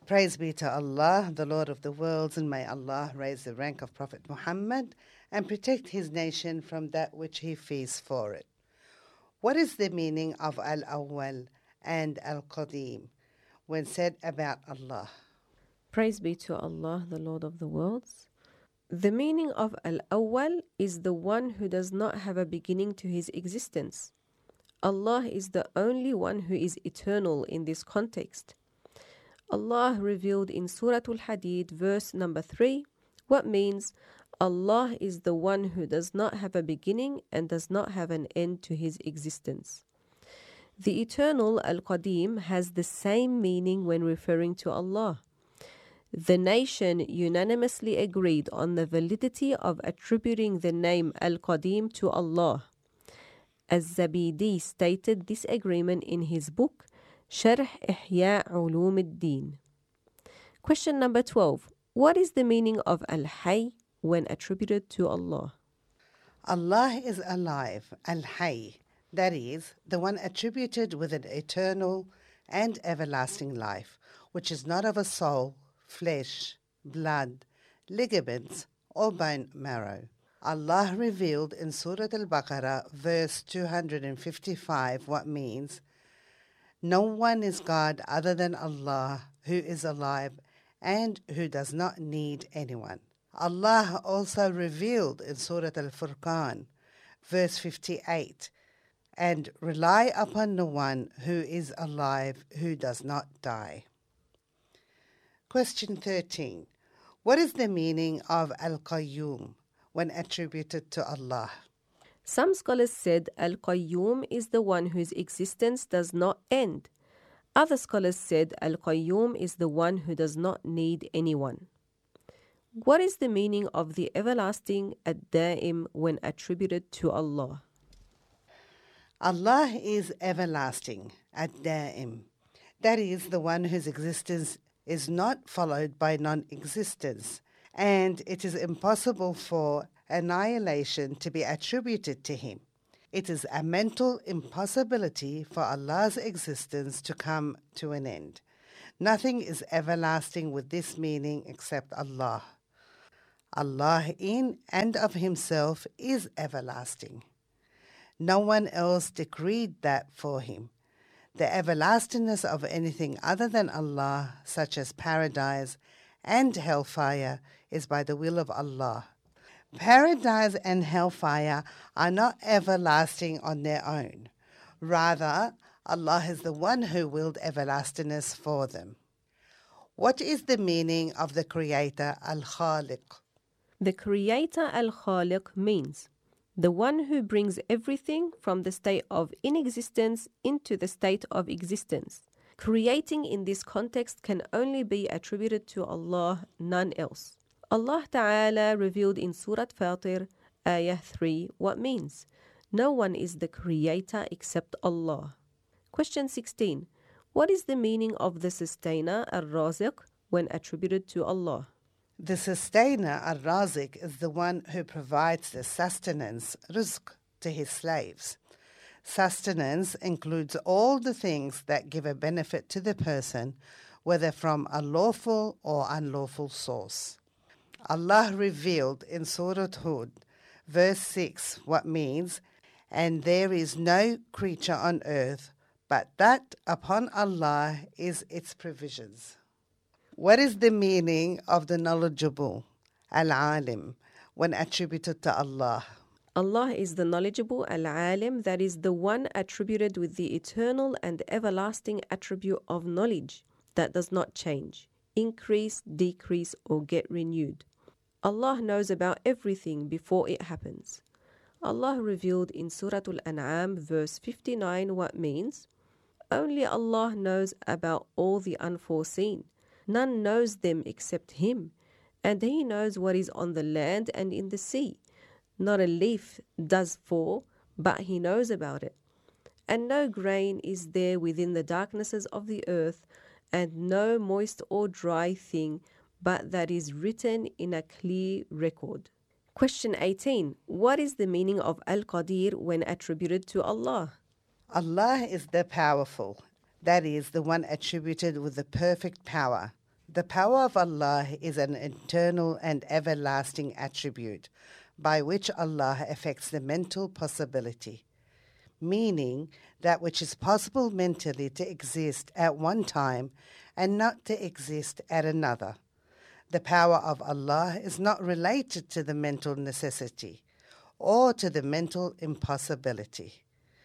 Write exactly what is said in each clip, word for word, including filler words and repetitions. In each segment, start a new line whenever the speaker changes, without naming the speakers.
Praise be to Allah, the Lord of the worlds, and may Allah raise the rank of Prophet Muhammad and protect his nation from that which he fears for it. What is the meaning of Al-Awwal and Al-Qadim when said about Allah?
Praise be to Allah, the Lord of the worlds. The meaning of Al-Awwal is the one who does not have a beginning to his existence. Allah is the only one who is eternal in this context. Allah revealed in Surah Al-Hadid, verse number three, what means Allah is the one who does not have a beginning and does not have an end to his existence. The eternal Al-Qadim has the same meaning when referring to Allah. The nation unanimously agreed on the validity of attributing the name Al-Qadim to Allah. Az-Zabidi stated this agreement in his book, Sharh Ihya Ulum ad-Din. Question number twelve. What is the meaning of Al-Hayy when attributed to Allah?
Allah is alive, Al-Hayy, that is, the one attributed with an eternal and everlasting life, which is not of a soul, flesh, blood, ligaments, or bone marrow. Allah revealed in Surah Al-Baqarah, verse two hundred fifty-five, what means, no one is God other than Allah, who is alive and who does not need anyone. Allah also revealed in Surah Al-Furqan, verse fifty-eight, and rely upon the one who is alive, who does not die. Question thirteen. What is the meaning of Al-Qayyum when attributed to Allah?
Some scholars said Al-Qayyum is the one whose existence does not end. Other scholars said Al-Qayyum is the one who does not need anyone. What is the meaning of the everlasting Ad-Da'im when attributed to Allah?
Allah is everlasting, Ad-Da'im. That is, the one whose existence is not followed by non-existence, and it is impossible for annihilation to be attributed to him. It is a mental impossibility for Allah's existence to come to an end. Nothing is everlasting with this meaning except Allah. Allah in and of himself is everlasting. No one else decreed that for him. The everlastingness of anything other than Allah, such as paradise and hellfire, is by the will of Allah. Paradise and hellfire are not everlasting on their own. Rather, Allah is the one who willed everlastingness for them. What is the meaning of the Creator, Al-Khaliq?
The Creator Al-Khaliq means the one who brings everything from the state of inexistence into the state of existence. Creating in this context can only be attributed to Allah, none else. Allah Ta'ala revealed in Surah Fatir, Ayah three, what means, no one is the creator except Allah. Question sixteen. What is the meaning of the sustainer, Ar-Raziq, when attributed to Allah?
The sustainer, Ar-Raziq, is the one who provides the sustenance, rizq, to his slaves. Sustenance includes all the things that give a benefit to the person, whether from a lawful or unlawful source. Allah revealed in Surah Hud, verse six, what means, and there is no creature on earth, but that upon Allah is its provisions. What is the meaning of the knowledgeable, Al-Alim, when attributed to Allah?
Allah is the knowledgeable Al-Alim, that is the one attributed with the eternal and everlasting attribute of knowledge that does not change, increase, decrease, or get renewed. Allah knows about everything before it happens. Allah revealed in Surah Al-An'am, verse fifty-nine, what means, only Allah knows about all the unforeseen. None knows them except Him, and He knows what is on the land and in the sea. Not a leaf does fall, but He knows about it. And no grain is there within the darknesses of the earth, and no moist or dry thing, but that is written in a clear record. Question eighteen. What is the meaning of Al-Qadir when attributed to Allah?
Allah is the powerful, that is, the one attributed with the perfect power, The power of Allah is an eternal and everlasting attribute by which Allah affects the mental possibility, meaning that which is possible mentally to exist at one time and not to exist at another. The power of Allah is not related to the mental necessity or to the mental impossibility.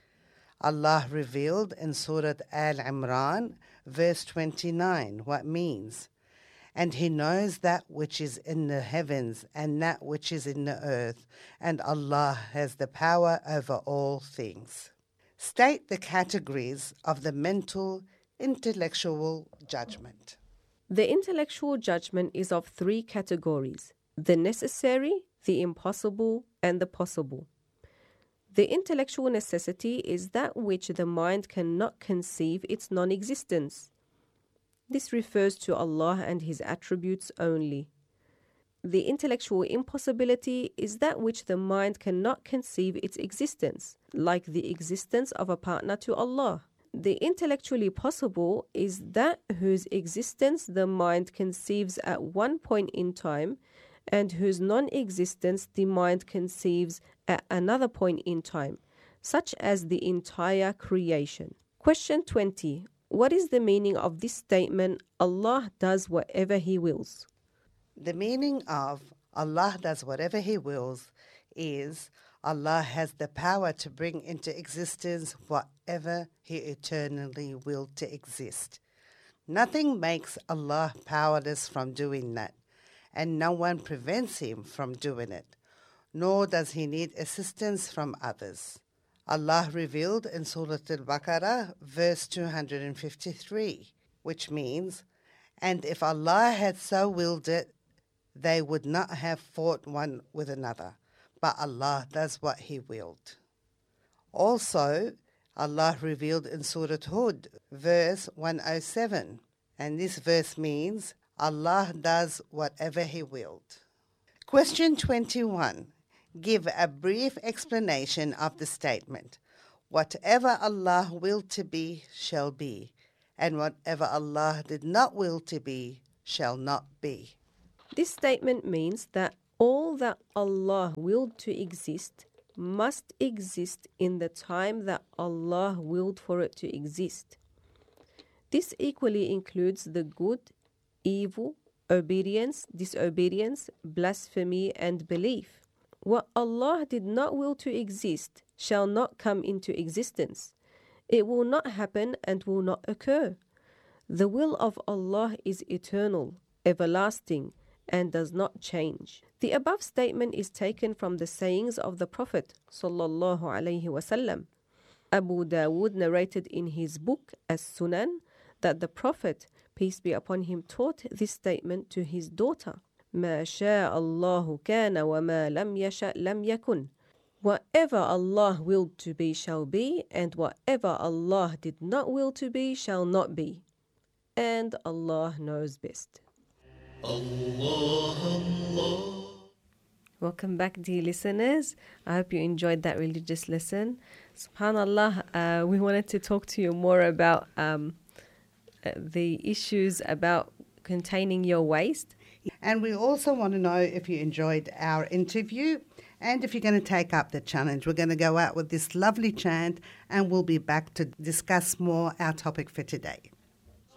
Allah revealed in Surah Al-Imran, verse twenty-nine, what means, and He knows that which is in the heavens and that which is in the earth, and Allah has the power over all things. State the categories of the mental intellectual judgment.
The intellectual judgment is of three categories: the necessary, the impossible, and the possible. The intellectual necessity is that which the mind cannot conceive its non-existence. This refers to Allah and His attributes only. The intellectual impossibility is that which the mind cannot conceive its existence, like the existence of a partner to Allah. The intellectually possible is that whose existence the mind conceives at one point in time and whose non-existence the mind conceives at another point in time, such as the entire creation. Question twenty. What is the meaning of this statement, Allah does whatever He wills?
The meaning of Allah does whatever He wills is Allah has the power to bring into existence whatever He eternally willed to exist. Nothing makes Allah powerless from doing that, and no one prevents Him from doing it, nor does He need assistance from others. Allah revealed in Surah Al-Baqarah, verse two hundred fifty-three, which means, and if Allah had so willed it, they would not have fought one with another, but Allah does what He willed. Also, Allah revealed in Surah Hud, verse one oh seven, and this verse means, Allah does whatever He willed. Question twenty-one. Give a brief explanation of the statement. Whatever Allah willed to be shall be, and whatever Allah did not will to be shall not be.
This statement means that all that Allah willed to exist must exist in the time that Allah willed for it to exist. This equally includes the good, evil, obedience, disobedience, blasphemy, and belief. What Allah did not will to exist shall not come into existence. It will not happen and will not occur. The will of Allah is eternal, everlasting, and does not change. The above statement is taken from the sayings of the Prophet sallallahu alaihi wasallam. Abu Dawood narrated in his book As-Sunan that the Prophet, peace be upon him, taught this statement to his daughter. ما شاء الله كان وما لم يشأ لم يكن. Whatever Allah willed to be shall be, and whatever Allah did not will to be shall not be. And Allah knows best. Allah, Allah. Welcome back, dear listeners. I hope you enjoyed that religious lesson. SubhanAllah, uh, we wanted to talk to you more about um, uh, the issues about containing your waste.
And we also want to know if you enjoyed our interview and if you're going to take up the challenge. We're going to go out with this lovely chant and we'll be back to discuss more our topic for today.